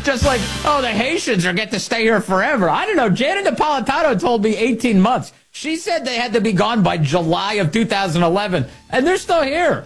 Just like, oh, the Haitians are get to stay here forever. I don't know. Janet Napolitano told me 18 months. She said they had to be gone by July of 2011, and they're still here.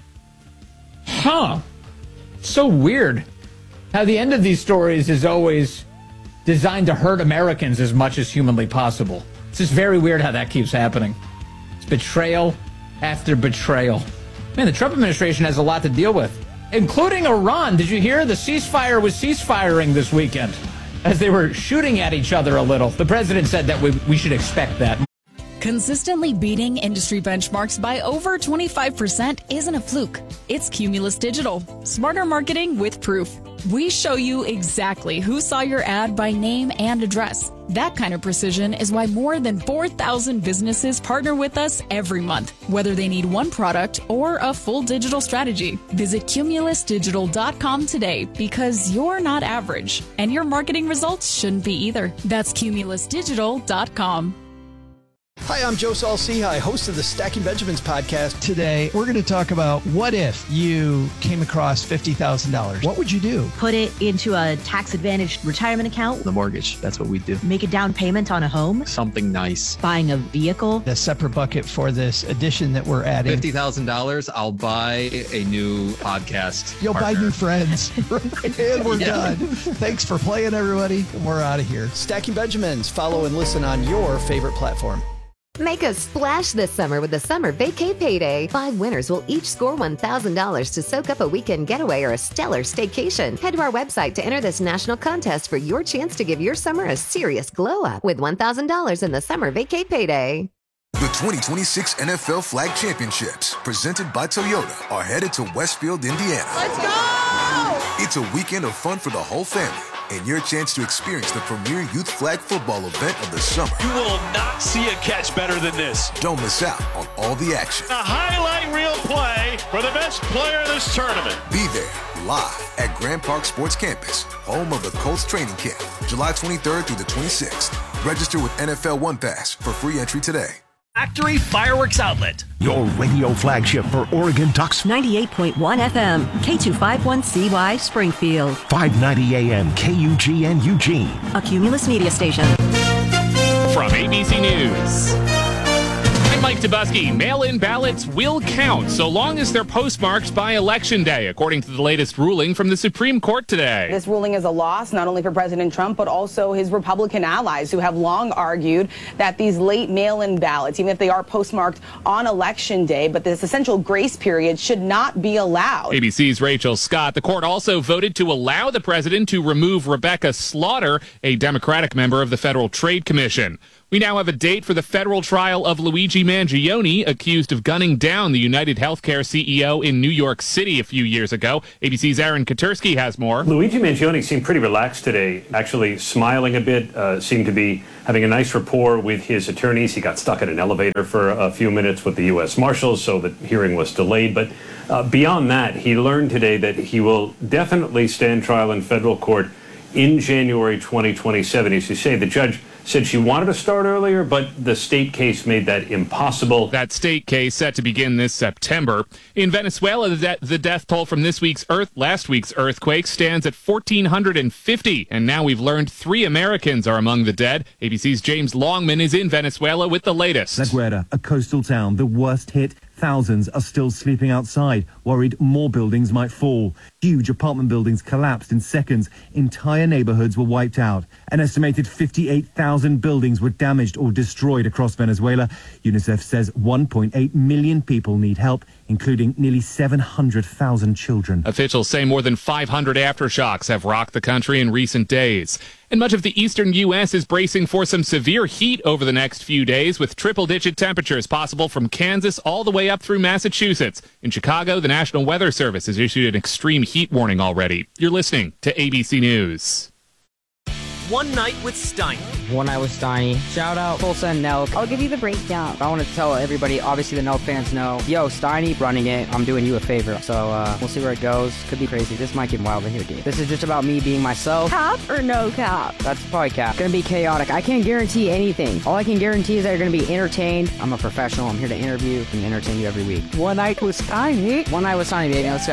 Huh. So weird how the end of these stories is always designed to hurt Americans as much as humanly possible. It's just very weird how that keeps happening. It's betrayal after betrayal. Man, the Trump administration has a lot to deal with, including Iran. Did you hear the ceasefire was ceasefiring this weekend as they were shooting at each other a little? The president said that we should expect that. Consistently beating industry benchmarks by over 25% isn't a fluke. It's Cumulus Digital. Smarter marketing with proof. We show you exactly who saw your ad by name and address. That kind of precision is why more than 4,000 businesses partner with us every month, whether they need one product or a full digital strategy. Visit cumulusdigital.com today because you're not average, and your marketing results shouldn't be either. That's cumulusdigital.com. Hi, I'm Joe Saul-Sehy, host of the Stacking Benjamins podcast. Today, we're going to talk about what if you came across $50,000? What would you do? Put it into a tax-advantaged retirement account. The mortgage, that's what we do. Make a down payment on a home. Something nice. Buying a vehicle. A separate bucket for this addition that we're adding. $50,000, I'll buy a new podcast You'll partner. buy new friends. And we're done. Thanks for playing, everybody. We're out of here. Stacking Benjamins. Follow and listen on your favorite platform. Make a splash this summer with the Summer Vacay Payday. 5 winners will each score $1,000 to soak up a weekend getaway or a stellar staycation. Head to our website to enter this national contest for your chance to give your summer a serious glow up with $1,000 in the Summer Vacay Payday. The 2026 NFL Flag Championships, presented by Toyota, are headed to Westfield, Indiana. Let's go! It's a weekend of fun for the whole family, and your chance to experience the premier youth flag football event of the summer. You will not see a catch better than this. Don't miss out on all the action. A highlight reel play for the best player of this tournament. Be there live at Grand Park Sports Campus, home of the Colts training camp, July 23rd through the 26th. Register with NFL One Pass for free entry today. Factory Fireworks Outlet. Your radio flagship for Oregon Ducks. 98.1 FM, K251CY, Springfield. 590 AM, KUGN Eugene. A Cumulus media station. From ABC News. I'm Mike Tobusky. Mail-in ballots will count so long as they're postmarked by Election Day, according to the latest ruling from the Supreme Court today. This ruling is a loss not only for President Trump, but also his Republican allies who have long argued that these late mail-in ballots, even if they are postmarked on Election Day, but this essential grace period should not be allowed. ABC's Rachel Scott. The court also voted to allow the president to remove Rebecca Slaughter, a Democratic member of the Federal Trade Commission. We now have a date for the federal trial of Luigi Mangione, accused of gunning down the United Healthcare CEO in New York City a few years ago. ABC's Aaron Katersky has more. Luigi Mangione seemed pretty relaxed today, actually smiling a bit, seemed to be having a nice rapport with his attorneys. He got stuck in an elevator for a few minutes with the U.S. Marshals, so the hearing was delayed. But beyond that, he learned today that he will definitely stand trial in federal court in January 2027. As you say, the judge said she wanted to start earlier, but the state case made that impossible. That state case set to begin this September. In Venezuela, the death toll from last week's earthquake stands at 1,450, and now we've learned 3 Americans are among the dead. ABC's James Longman is in Venezuela with the latest. La Guaira, a coastal town, the worst hit. Thousands are still sleeping outside, worried more buildings might fall. Huge apartment buildings collapsed in seconds. Entire neighborhoods were wiped out. An estimated 58,000 buildings were damaged or destroyed across Venezuela. UNICEF says 1.8 million people need help, including nearly 700,000 children. Officials say more than 500 aftershocks have rocked the country in recent days. And much of the eastern U.S. is bracing for some severe heat over the next few days, with triple-digit temperatures possible from Kansas all the way up through Massachusetts. In Chicago, the National Weather Service has issued an extreme heat warning already. You're listening to ABC News. One Night with Steiny. One Night with Steiny. Shout out Tulsa and Nelk. I'll give you the breakdown. I want to tell everybody, obviously the Nelk fans know, yo, Steiny running it. I'm doing you a favor. So we'll see where it goes. Could be crazy. This might get wild in here, dude. This is just about me being myself. Cap or no cap? That's probably cap. Gonna be chaotic. I can't guarantee anything. All I can guarantee is that you're gonna be entertained. I'm a professional. I'm here to interview and entertain you every week. One Night with Steiny. One Night with Steiny, baby. Let's go.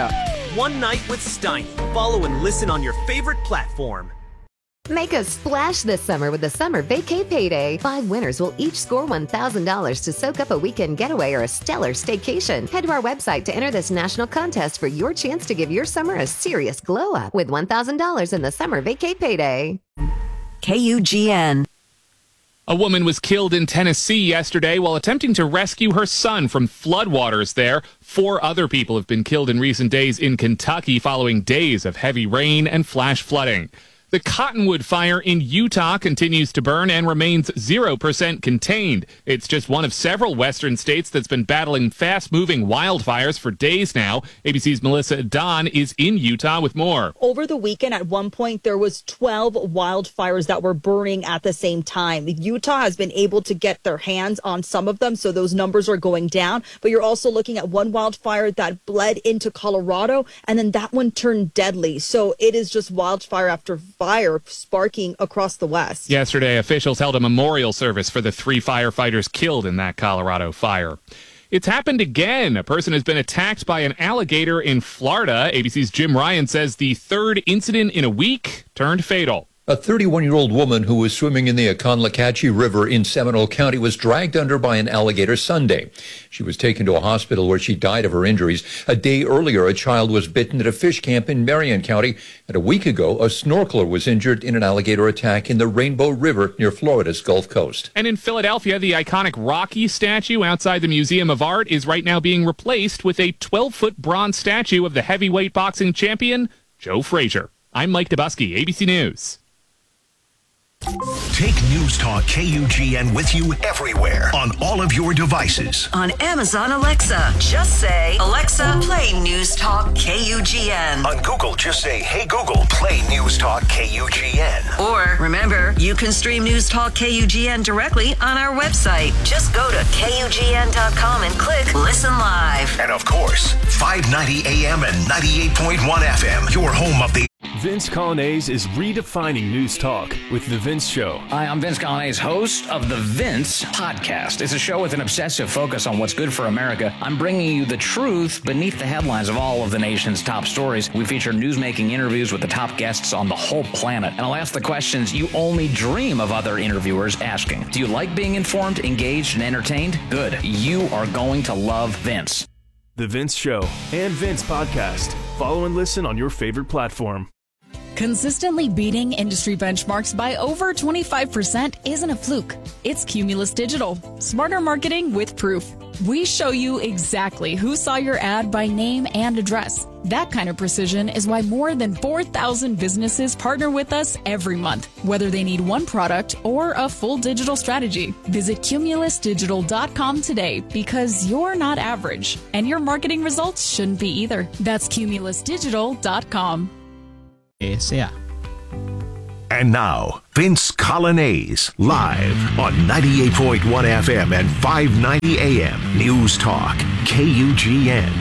One Night with Steiny. Follow and listen on your favorite platform. Make a splash this summer with the Summer Vacay Payday. 5 winners will each score $1,000 to soak up a weekend getaway or a stellar staycation. Head to our website to enter this national contest for your chance to give your summer a serious glow up with $1,000 in the Summer Vacay Payday. KUGN. A woman was killed in Tennessee yesterday while attempting to rescue her son from floodwaters there. 4 other people have been killed in recent days in Kentucky following days of heavy rain and flash flooding. The Cottonwood fire in Utah continues to burn and remains 0% contained. It's just one of several western states that's been battling fast-moving wildfires for days now. ABC's Melissa Don is in Utah with more. Over the weekend, at one point, there was 12 wildfires that were burning at the same time. Utah has been able to get their hands on some of them, so those numbers are going down. But you're also looking at one wildfire that bled into Colorado, and then that one turned deadly. So it is just wildfire after fire sparking across the West. Yesterday, officials held a memorial service for the 3 firefighters killed in that Colorado fire. It's happened again. A person has been attacked by an alligator in Florida. ABC's Jim Ryan says the 3rd incident in a week turned fatal. A 31-year-old woman who was swimming in the Aconlacatchee River in Seminole County was dragged under by an alligator Sunday. She was taken to a hospital where she died of her injuries. A day earlier, a child was bitten at a fish camp in Marion County. And a week ago, a snorkeler was injured in an alligator attack in the Rainbow River near Florida's Gulf Coast. And in Philadelphia, the iconic Rocky statue outside the Museum of Art is right now being replaced with a 12-foot bronze statue of the heavyweight boxing champion, Joe Frazier. I'm Mike Dubusky, ABC News. Take News Talk KUGN with you everywhere on all of your devices. On Amazon Alexa, just say, Alexa, play News Talk KUGN. On Google, just say, hey Google, play News Talk KUGN. Or, remember, you can stream News Talk KUGN directly on our website. Just go to KUGN.com and click Listen Live. And of course, 590 AM and 98.1 FM, your home of the... Vince Coglianese is redefining news talk with The Vince Show. Hi, I'm Vince Coglianese, host of The Vince Podcast. It's a show with an obsessive focus on what's good for America. I'm bringing you the truth beneath the headlines of all of the nation's top stories. We feature newsmaking interviews with the top guests on the whole planet. And I'll ask the questions you only dream of other interviewers asking. Do you like being informed, engaged, and entertained? Good. You are going to love Vince. The Vince Show and Vince Podcast. Follow and listen on your favorite platform. Consistently beating industry benchmarks by over 25% isn't a fluke. It's Cumulus Digital. Smarter marketing with proof. We show you exactly who saw your ad by name and address. That kind of precision is why more than 4,000 businesses partner with us every month, whether they need one product or a full digital strategy. Visit cumulusdigital.com today because you're not average, and your marketing results shouldn't be either. That's cumulusdigital.com. Yeah. And now, Vince Coglianese, live on 98.1 FM and 590 AM. News Talk, KUGN.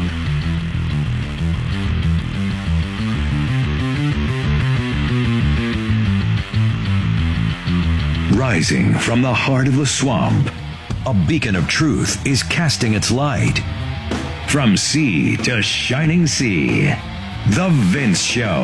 Rising from the heart of the swamp, a beacon of truth is casting its light. From sea to shining sea, The Vince Show.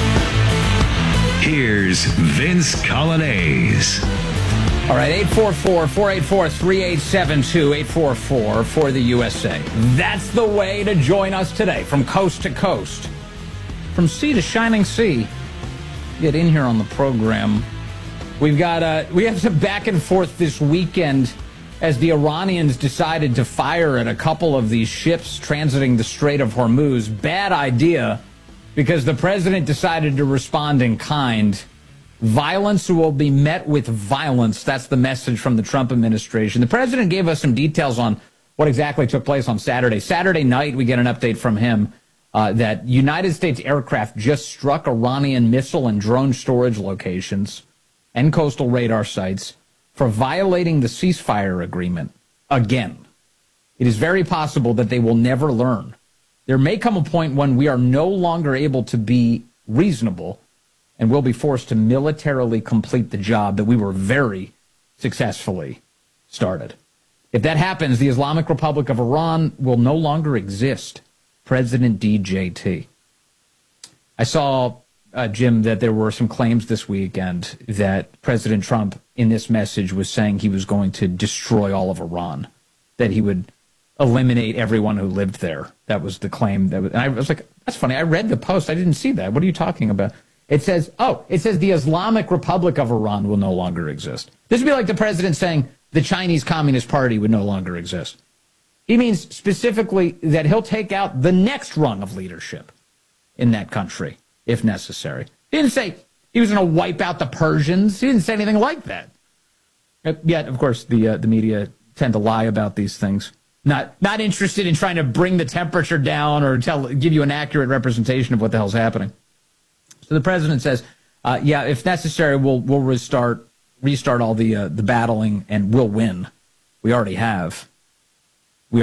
Here's Vince Coglianese. All right, 844-484-3872, 844 for the USA. That's the way to join us today, from coast to coast. From sea to shining sea. Get in here on the program. We have some back and forth this weekend as the Iranians decided to fire at a couple of these ships transiting the Strait of Hormuz. Bad idea, because the president decided to respond in kind. Violence will be met with violence. That's the message from the Trump administration. The president gave us some details on what exactly took place on Saturday. Saturday night, we get an update from him that United States aircraft just struck Iranian missile and drone storage locations and coastal radar sites for violating the ceasefire agreement again. It is very possible that they will never learn. There may come a point when we are no longer able to be reasonable and we'll be forced to militarily complete the job that we were very successfully started. If that happens, the Islamic Republic of Iran will no longer exist. President DJT. I saw, Jim, that there were some claims this weekend that President Trump in this message was saying he was going to destroy all of Iran, that he would eliminate everyone who lived there. That was the claim. And I was like, that's funny. I read the post. I didn't see that. What are you talking about? It says the Islamic Republic of Iran will no longer exist. This would be like the president saying the Chinese Communist Party would no longer exist. He means specifically that he'll take out the next rung of leadership in that country, if necessary. He didn't say he was going to wipe out the Persians. He didn't say anything like that. Yet, of course, the media tend to lie about these things. Not interested in trying to bring the temperature down or give you an accurate representation of what the hell's happening. So the president says, if necessary, we'll restart all the battling, and we'll win. We already have. And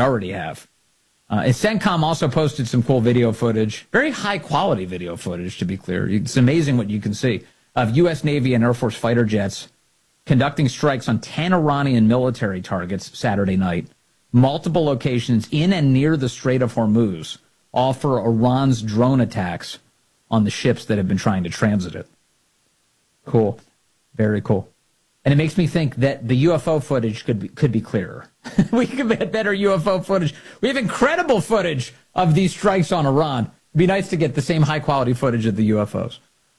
CENTCOM also posted some cool video footage, very high-quality video footage, to be clear. It's amazing what you can see, of U.S. Navy and Air Force fighter jets conducting strikes on 10 Iranian military targets Saturday night, multiple locations in and near the Strait of Hormuz, all for Iran's drone attacks on the ships that have been trying to transit it. Cool. Very cool. And it makes me think that the UFO footage could be clearer. We could get better UFO footage. We have incredible footage of these strikes on Iran. It'd be nice to get the same high-quality footage of the UFOs.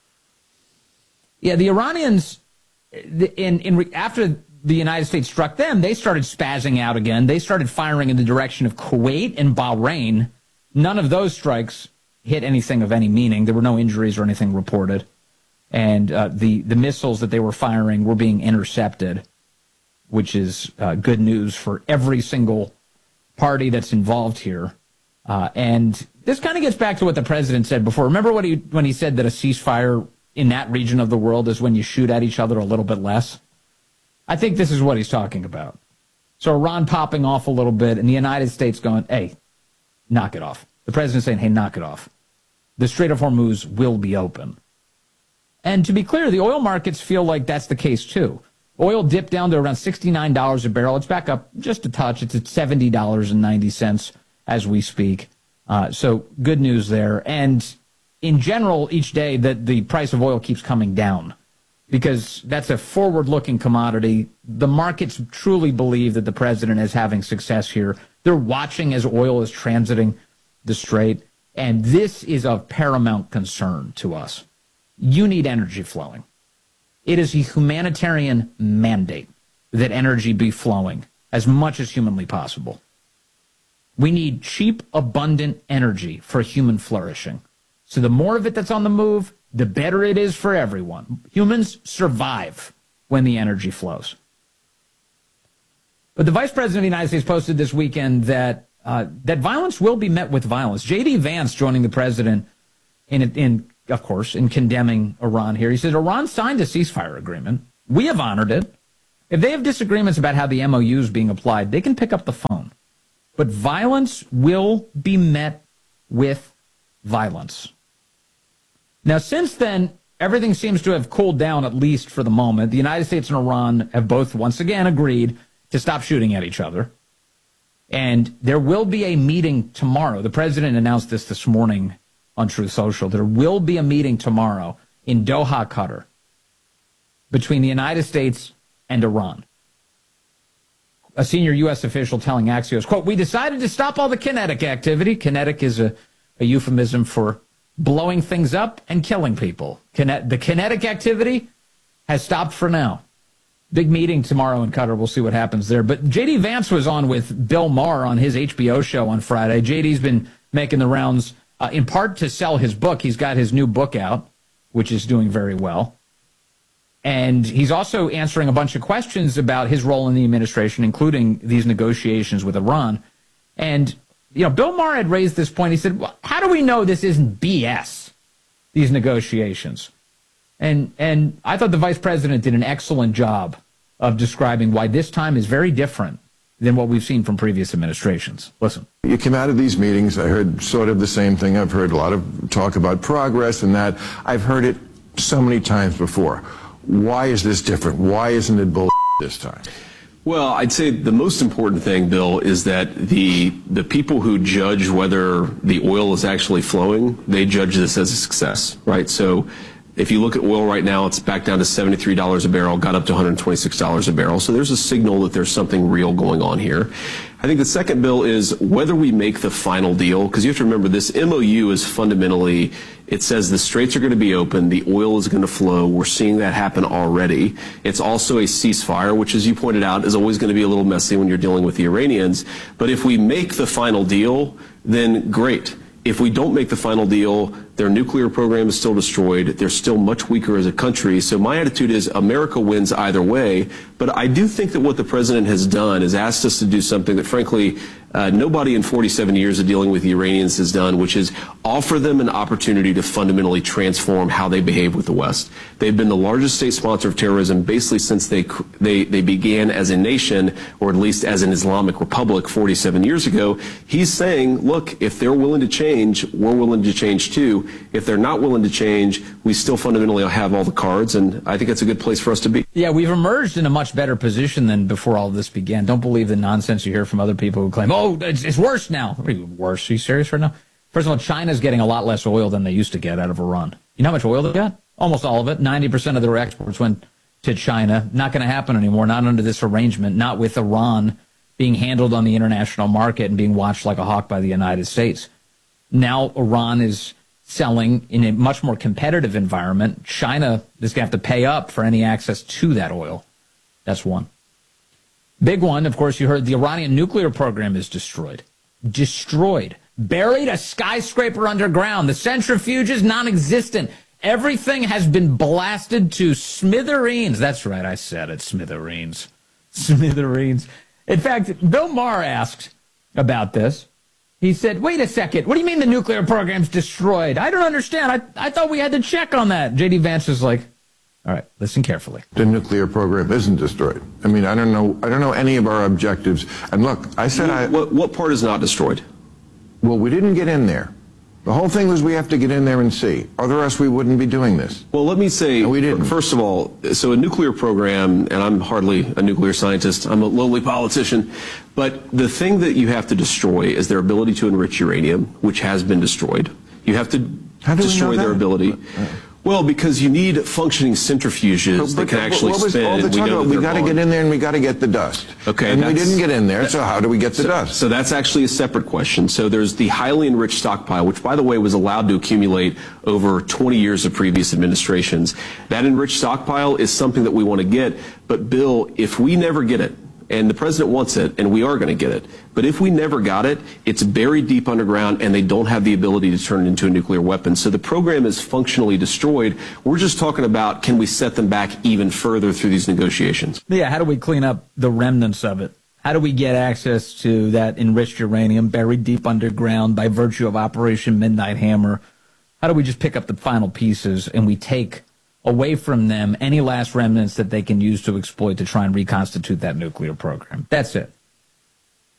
Yeah, the Iranians, after the United States struck them, they started spazzing out again. They started firing in the direction of Kuwait and Bahrain. None of those strikes hit anything of any meaning. There were no injuries or anything reported. And the missiles that they were firing were being intercepted, which is good news for every single party that's involved here. And this kind of gets back to what the president said before. Remember when he said that a ceasefire in that region of the world is when you shoot at each other a little bit less? I think this is what he's talking about. So Iran popping off a little bit and the United States going, hey, knock it off. The president saying, hey, knock it off. The Strait of Hormuz will be open. And to be clear, the oil markets feel like that's the case too. Oil dipped down to around $69 a barrel. It's back up just a touch. It's at $70.90 as we speak. So good news there. And in general, each day that the price of oil keeps coming down because that's a forward-looking commodity. The markets truly believe that the president is having success here. They're watching as oil is transiting the strait. And this is of paramount concern to us. You need energy flowing. It is a humanitarian mandate that energy be flowing as much as humanly possible. We need cheap, abundant energy for human flourishing. So the more of it that's on the move, the better it is for everyone. Humans survive when the energy flows. But the Vice President of the United States posted this weekend that violence will be met with violence. J.D. Vance joining the president of course, in condemning Iran here. He said, Iran signed a ceasefire agreement. We have honored it. If they have disagreements about how the MOU is being applied, they can pick up the phone. But violence will be met with violence. Now, since then, everything seems to have cooled down, at least for the moment. The United States and Iran have both once again agreed to stop shooting at each other. And there will be a meeting tomorrow. The president announced this morning on Truth Social. There will be a meeting tomorrow in Doha, Qatar, between the United States and Iran. A senior U.S. official telling Axios, quote, we decided to stop all the kinetic activity. Kinetic is a euphemism for blowing things up and killing people. The kinetic activity has stopped for now. Big meeting tomorrow in Qatar. We'll see what happens there. But J.D. Vance was on with Bill Maher on his HBO show on Friday. J.D.'s been making the rounds in part to sell his book. He's got his new book out, which is doing very well. And he's also answering a bunch of questions about his role in the administration, including these negotiations with Iran. And, Bill Maher had raised this point. He said, well, how do we know this isn't BS, these negotiations? And I thought the vice president did an excellent job of describing why this time is very different than what we've seen from previous administrations. Listen. You came out of these meetings, I heard sort of the same thing. I've heard a lot of talk about progress and that. I've heard it so many times before. Why is this different? Why isn't it bull this time? Well, I'd say the most important thing, Bill, is that the people who judge whether the oil is actually flowing, they judge this as a success, right? So if you look at oil right now, it's back down to $73 a barrel, got up to $126 a barrel. So there's a signal that there's something real going on here. I think the second, Bill, is whether we make the final deal, because you have to remember this MOU is fundamentally, it says the straits are going to be open, the oil is going to flow. We're seeing that happen already. It's also a ceasefire, which, as you pointed out, is always going to be a little messy when you're dealing with the Iranians. But if we make the final deal, then great. If we don't make the final deal, their nuclear program is still destroyed. They're still much weaker as a country. So my attitude is America wins either way. But I do think that what the president has done is asked us to do something that, frankly, nobody in 47 years of dealing with the Iranians has done, which is offer them an opportunity to fundamentally transform how they behave with the West. They've been the largest state sponsor of terrorism basically since they began as a nation, or at least as an Islamic republic 47 years ago. He's saying, look, if they're willing to change, we're willing to change too. If they're not willing to change, we still fundamentally have all the cards, and I think it's a good place for us to be. Yeah, we've emerged in a much better position than before all this began. Don't believe the nonsense you hear from other people who claim, oh, it's worse now. Worse? Are you serious right now? First of all, China's getting a lot less oil than they used to get out of Iran. You know how much oil they got? Almost all of it. 90% of their exports went to China. Not going to happen anymore, not under this arrangement, not with Iran being handled on the international market and being watched like a hawk by the United States. Now Iran is selling in a much more competitive environment. China is going to have to pay up for any access to that oil. That's one. Big one, of course, you heard the Iranian nuclear program is destroyed. Destroyed. Buried a skyscraper underground. The centrifuge is non-existent. Everything has been blasted to smithereens. That's right, I said it, smithereens. Smithereens. In fact, Bill Maher asked about this. He said, wait a second, what do you mean the nuclear program's destroyed? I don't understand. I thought we had to check on that. J.D. Vance is like, all right, listen carefully. The nuclear program isn't destroyed. I mean, I don't know any of our objectives. And look, I said what part is not destroyed? Well, we didn't get in there. The whole thing was we have to get in there and see. Otherwise, we wouldn't be doing this. Well, let me say, no, we didn't. First of all, so a nuclear program, and I'm hardly a nuclear scientist, I'm a lowly politician, but the thing that you have to destroy is their ability to enrich uranium, which has been destroyed. You have to destroy their ability. Well, because you need functioning centrifuges that can actually spin. We got to get in there and we got to get the dust. Okay, and we didn't get in there, so how do we get the dust? So that's actually a separate question. So there's the highly enriched stockpile, which, by the way, was allowed to accumulate over 20 years of previous administrations. That enriched stockpile is something that we want to get. But, Bill, if we never get it, and the president wants it, and we are going to get it. But if we never got it, it's buried deep underground, and they don't have the ability to turn it into a nuclear weapon. So the program is functionally destroyed. We're just talking about, can we set them back even further through these negotiations? Yeah, how do we clean up the remnants of it? How do we get access to that enriched uranium buried deep underground by virtue of Operation Midnight Hammer? How do we just pick up the final pieces and we take away from them any last remnants that they can use to exploit to try and reconstitute that nuclear program? That's it.